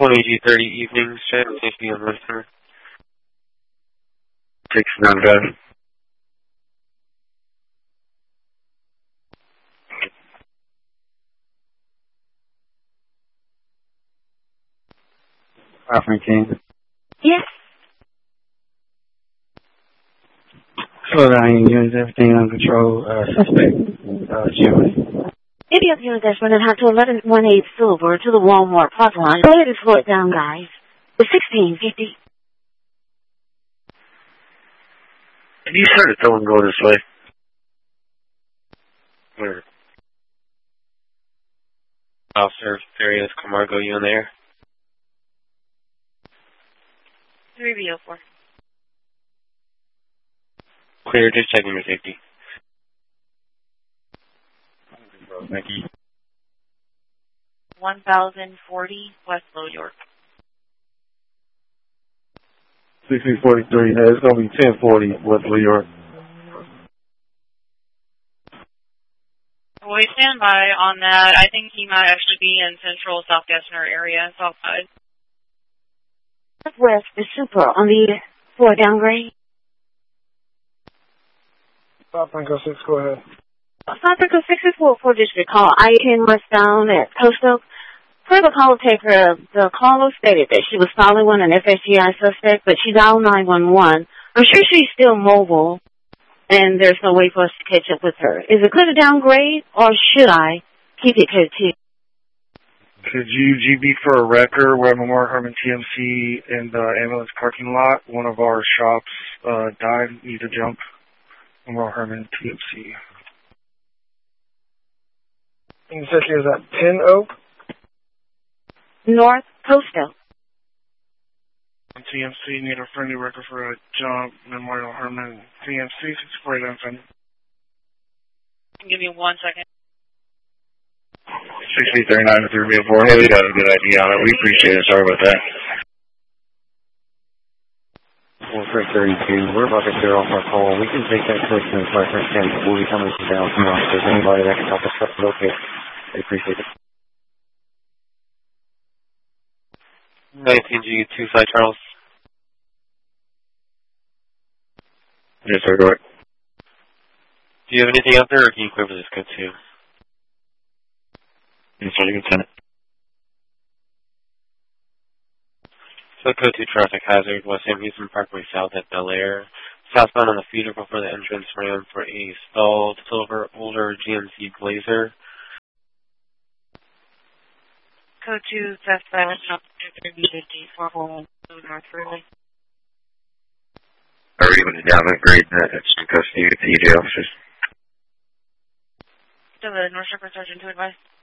20G30 evening, check, safety on listener. 695. King. Yes. Slow down, units, everything under control. Suspect, Gemini. Idiot unit Desmond and have to 1118 Silver to the Walmart Plaza line. Go ahead and slow it down, guys. The 1650. You started telling go this way. Where? Officer Farias Camargo, you in there? 3B04. Clear, just checking your safety. Thank you. 1040 West Low York. 1643. It's going to be 1040 West New York. We stand by on that. I think he might actually be in central South Gessner area, south side. West is super on the 4 downgrade. 5 Franco 6, go ahead. 5 Franco 6 is 4 district call. I-10 westbound at Coastal. Per the call taker, the caller stated that she was following an FSGI suspect, but she dialed 911. I'm sure she's still mobile, and there's no way for us to catch up with her. Is it clear to downgrade, or should I keep it clear to you? Could you GB for a wrecker? We're at Memorial Herman TMC in the ambulance parking lot. One of our shops died. Need to jump. Memorial Herman TMC. And you said she was at Pin Oak? North Coastal. TMC, need a friendly wrecker for a jump. Memorial Herman TMC, 648 Give me 1 second. 6039 to 3B4. Hey, we got a good idea on it. We appreciate it. Sorry about that. 4332. We're about to clear off our call. We can take that quick to the 510. We'll be coming down tomorrow. If there's anybody that can help us locate, I appreciate it. 19G25 Charles. Yes, sir. Go ahead. Do you have anything out there, or can you clear for this code 2? Yes, sir. You can send it. So code 2 traffic hazard, West Sam Houston Parkway South at Bel Air. Southbound on the feeder before the entrance ramp for a stalled silver older GMC Blazer. Code 2, theft violence, not 3B50, 441 North Freeway. Already went down that grade. That's in custody of the EJ officers. So the North Shepherd Sergeant to advise.